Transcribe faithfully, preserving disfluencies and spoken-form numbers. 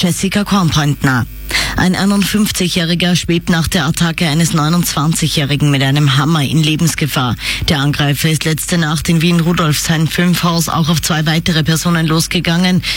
Jessica Kornpointner. Ein einundfünfzigjähriger schwebt nach der Attacke eines neunundzwanzigjährigen mit einem Hammer in Lebensgefahr. Der Angreifer ist letzte Nacht in Wien-Rudolfsheim fünf Haus auch auf zwei weitere Personen losgegangen.